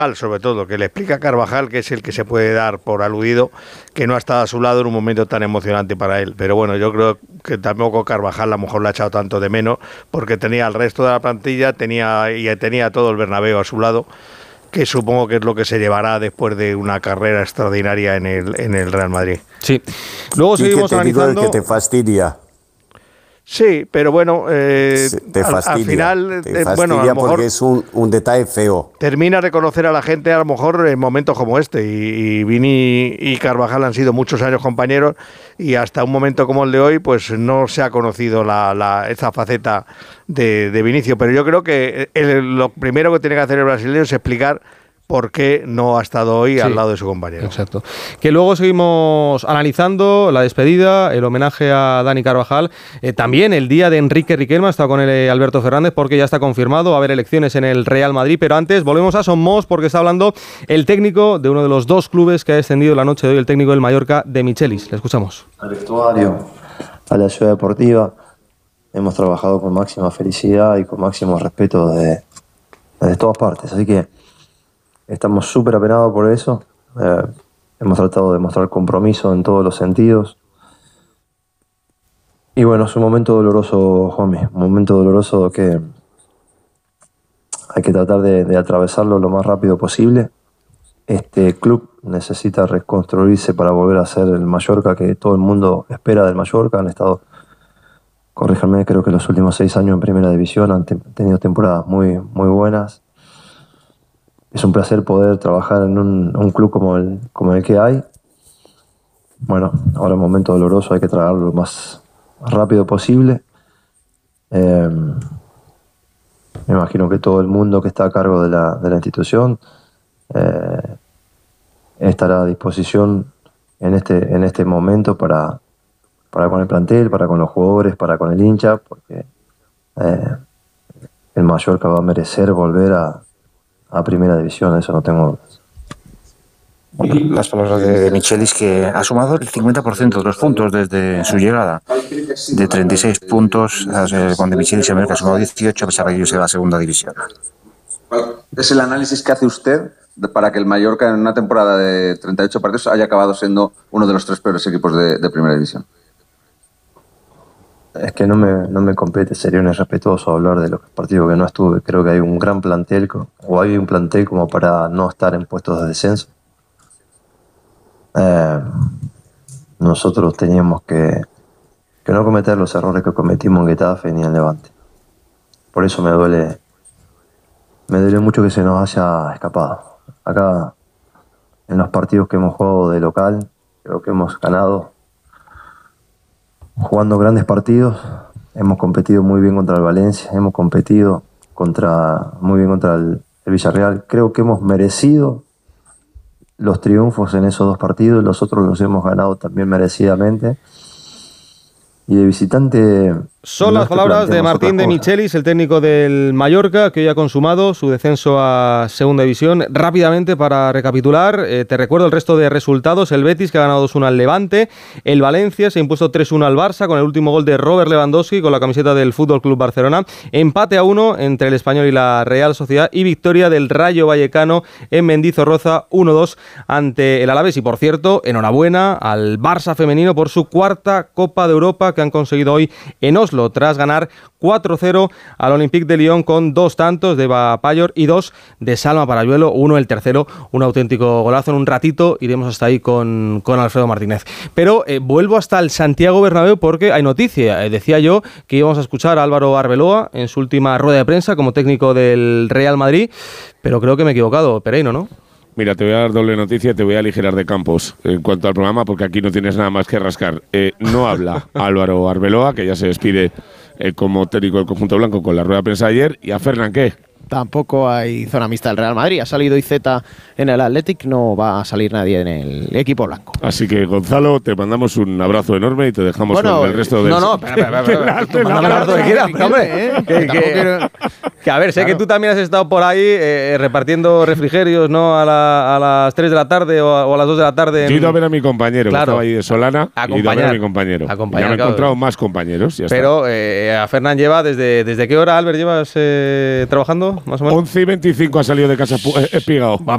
sobre todo, que le explica a Carvajal, que es el que se puede dar por aludido, que no ha estado a su lado en un momento tan emocionante para él. Pero bueno, yo creo que tampoco Carvajal a lo mejor le ha echado tanto de menos, porque tenía al resto de la plantilla, tenía todo el Bernabéu a su lado, que supongo que es lo que se llevará después de una carrera extraordinaria en el Real Madrid. Sí. Luego seguimos analizando... Que te fastidia. Sí, pero bueno, te fastidia, al final, te fastidia bueno, a lo mejor porque es un detalle feo. Termina a reconocer a la gente a lo mejor en momentos como este, y Vini y Carvajal han sido muchos años compañeros, y hasta un momento como el de hoy pues no se ha conocido esa faceta de Vinicius, pero yo creo que lo primero que tiene que hacer el brasileño es explicar por qué no ha estado hoy al lado de su compañero. Exacto. Que luego seguimos analizando la despedida, el homenaje a Dani Carvajal, también el día de Enrique Riquelme, está con el Alberto Fernández porque ya está confirmado, va a haber elecciones en el Real Madrid, pero antes volvemos a Somos porque está hablando el técnico de uno de los dos clubes que ha descendido la noche de hoy, el técnico del Mallorca, de Michelis. Le escuchamos. Al vestuario, a la ciudad deportiva, hemos trabajado con máxima felicidad y con máximo respeto de todas partes, así que estamos súper apenados por eso. Hemos tratado de mostrar compromiso en todos los sentidos. Y bueno, es un momento doloroso, Juanmi. Un momento doloroso que hay que tratar de atravesarlo lo más rápido posible. Este club necesita reconstruirse para volver a ser el Mallorca que todo el mundo espera del Mallorca. Han estado, corríjanme, creo que los últimos 6 años en Primera División han tenido temporadas muy, muy buenas. Es un placer poder trabajar en un club como el que hay. Bueno, ahora es un momento doloroso, hay que trabajarlo lo más rápido posible. Me imagino que todo el mundo que está a cargo de la institución estará a disposición en este momento para con el plantel, para con los jugadores, para con el hincha, porque el Mallorca va a merecer volver a Primera División, eso no tengo dudas. Las palabras de Michelis, que ha sumado el 50% de los puntos desde su llegada, de 36 puntos, cuando Michelis se ha sumado 18 a pesar de que ellos en la segunda división. ¿Es el análisis que hace usted para que el Mallorca en una temporada de 38 partidos haya acabado siendo uno de los 3 peores equipos de Primera División? Es que no me compete, sería un irrespetuoso hablar de los partidos que no estuve. Creo que hay un gran plantel, o hay un plantel como para no estar en puestos de descenso. Nosotros teníamos que no cometer los errores que cometimos en Getafe ni en Levante. Por eso me duele mucho que se nos haya escapado. Acá, en los partidos que hemos jugado de local, creo que hemos ganado jugando grandes partidos. Hemos competido muy bien contra el Valencia, hemos competido muy bien contra el Villarreal. Creo que hemos merecido los triunfos en esos 2 partidos, los otros los hemos ganado también merecidamente. Y de visitante... Son las palabras de Martín de Michelis, el técnico del Mallorca, que hoy ha consumado su descenso a Segunda División. Rápidamente, para recapitular, te recuerdo el resto de resultados. El Betis, que ha ganado 2-1 al Levante. El Valencia se ha impuesto 3-1 al Barça, con el último gol de Robert Lewandowski, con la camiseta del Fútbol Club Barcelona. Empate a 1 entre el Español y la Real Sociedad. Y victoria del Rayo Vallecano en Mendizorroza, 1-2 ante el Alavés. Y por cierto, enhorabuena al Barça femenino por su 4ª Copa de Europa que han conseguido hoy en Oslo, tras ganar 4-0 al Olympique de Lyon con 2 tantos de Eva Payor y 2 de Salma Parayuelo, 1 el tercero, un auténtico golazo. En un ratito iremos hasta ahí con Alfredo Martínez. Pero vuelvo hasta el Santiago Bernabéu porque hay noticia. Decía yo que íbamos a escuchar a Álvaro Arbeloa en su última rueda de prensa como técnico del Real Madrid, pero creo que me he equivocado, Pereino, ¿no? Mira, te voy a dar doble noticia, te voy a aligerar de campos en cuanto al programa, porque aquí no tienes nada más que rascar. No habla Álvaro Arbeloa, que ya se despide como técnico del conjunto blanco con la rueda de prensa ayer. ¿Y a Fernán qué? Tampoco hay zona mixta del Real Madrid. Ha salido Iceta en el Athletic, no va a salir nadie en el equipo blanco. Así que, Gonzalo, te mandamos un abrazo enorme y te dejamos con el resto de... No, espera. Mándame el abrazo que quieras, hombre. Que a ver, sé que tú también has estado por ahí repartiendo refrigerios, ¿no? A las 3 de la tarde o a las 2 de la tarde. Yo he ido a ver a mi compañero, que estaba ahí de Solana. He ido a ver a mi compañero. Ya me he encontrado más compañeros. Pero a Fernán lleva, ¿desde qué hora, Albert, llevas trabajando? Más o menos. 11:25 ha salido de casa espigado.